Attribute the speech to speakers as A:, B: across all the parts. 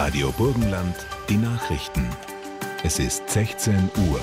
A: Radio Burgenland, die Nachrichten. Es ist 16 Uhr.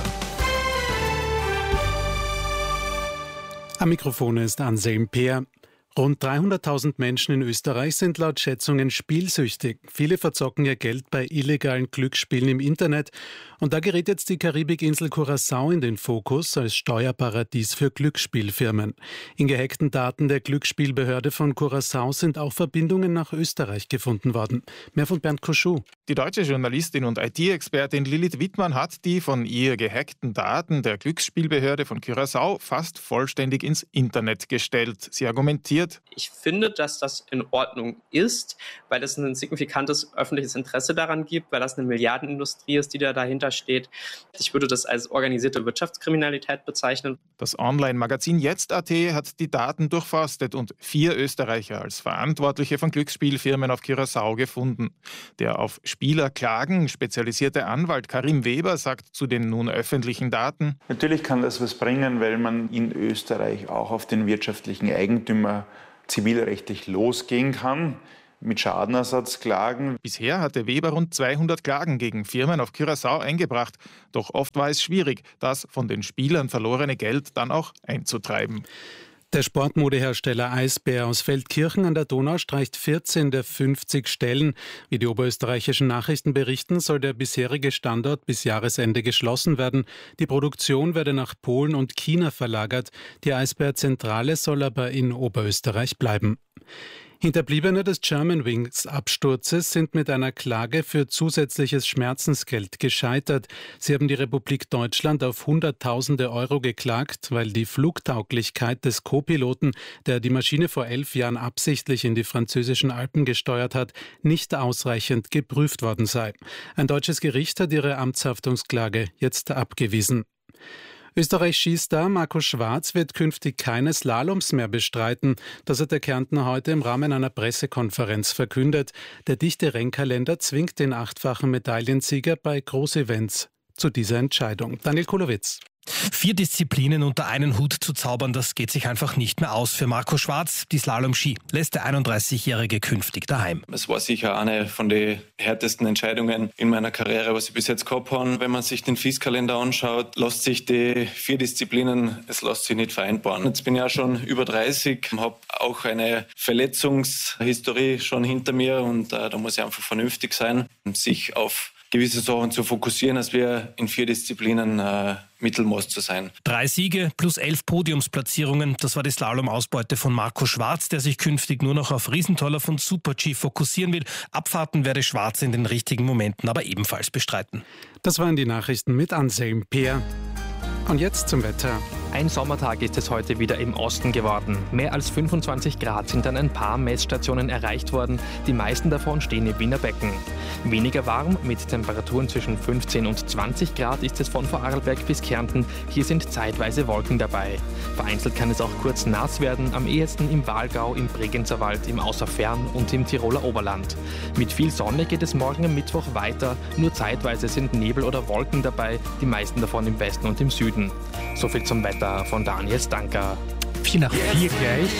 B: Am Mikrofon ist Anselm Peer. Rund 300.000 Menschen in Österreich sind laut Schätzungen spielsüchtig. Viele verzocken ihr Geld bei illegalen Glücksspielen im Internet. Und da gerät jetzt die Karibikinsel Curaçao in den Fokus als Steuerparadies für Glücksspielfirmen. In gehackten Daten der Glücksspielbehörde von Curaçao sind auch Verbindungen nach Österreich gefunden worden. Mehr von Bernd Koschuh.
C: Die deutsche Journalistin und IT-Expertin Lilith Wittmann hat die von ihr gehackten Daten der Glücksspielbehörde von Curaçao fast vollständig ins Internet gestellt. Sie argumentiert:
D: Ich finde, dass das in Ordnung ist, weil es ein signifikantes öffentliches Interesse daran gibt, weil das eine Milliardenindustrie ist, die da dahinter steht. Ich würde das als organisierte Wirtschaftskriminalität bezeichnen.
C: Das Online-Magazin Jetzt.at hat die Daten durchforstet und 4 Österreicher als Verantwortliche von Glücksspielfirmen auf Curaçao gefunden. Der auf Spielerklagen spezialisierte Anwalt Karim Weber sagt zu den nun öffentlichen Daten:
E: Natürlich kann das was bringen, weil man in Österreich auch auf den wirtschaftlichen Eigentümer zivilrechtlich losgehen kann, mit Schadenersatzklagen.
C: Bisher hatte Weber rund 200 Klagen gegen Firmen auf Curaçao eingebracht. Doch oft war es schwierig, das von den Spielern verlorene Geld dann auch einzutreiben.
B: Der Sportmodehersteller Eisbär aus Feldkirchen an der Donau streicht 14 der 50 Stellen. Wie die oberösterreichischen Nachrichten berichten, soll der bisherige Standort bis Jahresende geschlossen werden. Die Produktion werde nach Polen und China verlagert. Die Eisbär-Zentrale soll aber in Oberösterreich bleiben. Hinterbliebene des Germanwings-Absturzes sind mit einer Klage für zusätzliches Schmerzensgeld gescheitert. Sie haben die Republik Deutschland auf Hunderttausende Euro geklagt, weil die Flugtauglichkeit des Co-Piloten, der die Maschine vor 11 Jahren absichtlich in die französischen Alpen gesteuert hat, nicht ausreichend geprüft worden sei. Ein deutsches Gericht hat ihre Amtshaftungsklage jetzt abgewiesen. Österreich-Skistar Marco Schwarz wird künftig keine Slaloms mehr bestreiten. Das hat der Kärntner heute im Rahmen einer Pressekonferenz verkündet. Der dichte Rennkalender zwingt den 8-fachen Medaillensieger bei Großevents zu dieser Entscheidung. Daniel Kulowitz.
F: 4 Disziplinen unter einen Hut zu zaubern, das geht sich einfach nicht mehr aus für Marco Schwarz. Die Slalom-Ski lässt der 31-Jährige künftig daheim.
G: Es war sicher eine von den härtesten Entscheidungen in meiner Karriere, was ich bis jetzt gehabt habe. Wenn man sich den FIS-Kalender anschaut, lässt sich die 4 Disziplinen, es lässt sich nicht vereinbaren. Jetzt bin ich ja schon über 30, habe auch eine Verletzungshistorie schon hinter mir und da muss ich einfach vernünftig sein, sich auf gewisse Sachen zu fokussieren, als wir in 4 Disziplinen Mittelmaß zu sein.
F: 3 Siege plus 11 Podiumsplatzierungen, das war die Slalom-Ausbeute von Marco Schwarz, der sich künftig nur noch auf Riesentoller von Super-G fokussieren will. Abfahrten werde Schwarz in den richtigen Momenten aber ebenfalls bestreiten.
B: Das waren die Nachrichten mit Anselm Peer. Und jetzt zum Wetter.
H: Ein Sommertag ist es heute wieder im Osten geworden. Mehr als 25 Grad sind an ein paar Messstationen erreicht worden. Die meisten davon stehen im Wiener Becken. Weniger warm, mit Temperaturen zwischen 15 und 20 Grad, ist es von Vorarlberg bis Kärnten. Hier sind zeitweise Wolken dabei. Vereinzelt kann es auch kurz nass werden, am ehesten im Walgau, im Bregenzerwald, im Außerfern und im Tiroler Oberland. Mit viel Sonne geht es morgen am Mittwoch weiter. Nur zeitweise sind Nebel oder Wolken dabei, die meisten davon im Westen und im Süden. So viel zum Wetter von Daniel Stanker.
F: 4 nach 4 gleich.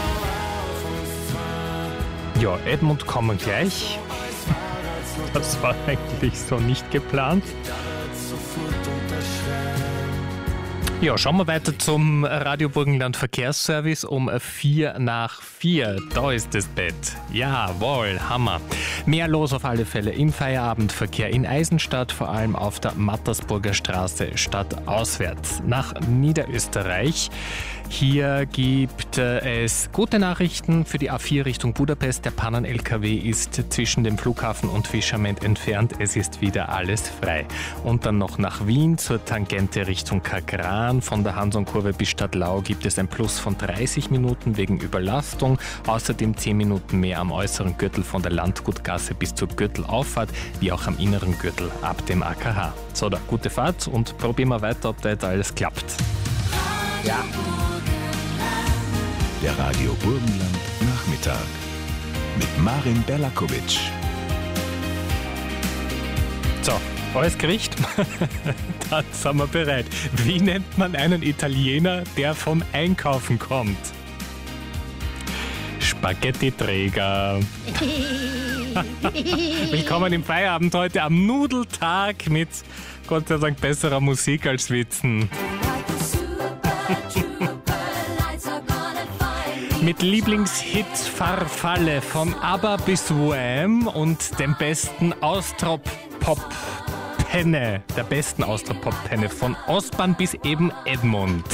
F: Ja, Edmund kommen gleich. Das war eigentlich so nicht geplant. Ja, schauen wir weiter zum Radio Burgenland Verkehrsservice um 4 nach 4. Da ist das Bett. Jawohl, Hammer. Mehr los auf alle Fälle im Feierabendverkehr in Eisenstadt, vor allem auf der Mattersburger Straße stadtauswärts nach Niederösterreich. Hier gibt es gute Nachrichten für die A4 Richtung Budapest. Der Pannen-LKW ist zwischen dem Flughafen und Fischerment entfernt. Es ist wieder alles frei. Und dann noch nach Wien zur Tangente Richtung Kagran. Von der Hansonkurve bis Stadtlau gibt es ein Plus von 30 Minuten wegen Überlastung. Außerdem 10 Minuten mehr am äußeren Gürtel von der Landgutgasse bis zur Gürtelauffahrt, wie auch am inneren Gürtel ab dem AKH. So, da gute Fahrt und probieren wir weiter, ob da jetzt alles klappt.
A: Ja. Der Radio Burgenland Nachmittag mit Marin Berlakovic.
F: So, alles Gericht? Dann sind wir bereit. Wie nennt man einen Italiener, der vom Einkaufen kommt? Spaghetti-Träger. Willkommen im Feierabend heute am Nudeltag mit Gott sei Dank besserer Musik als Witzen. Mit Lieblingshit Farfalle von ABBA bis Wham und dem besten Austropop-Penne, der besten Austropop-Penne von Ostbahn bis eben Edmund.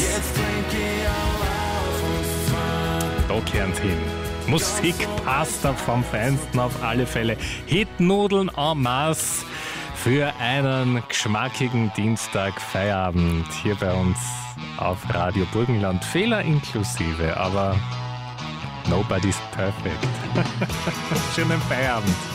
F: Da kehren sie hin. Musik passt da vom Feinsten auf alle Fälle. Hitnudeln en masse für einen geschmackigen Dienstag-Feierabend hier bei uns auf Radio Burgenland. Fehler inklusive, aber nobody's perfect. Schönen Feierabend.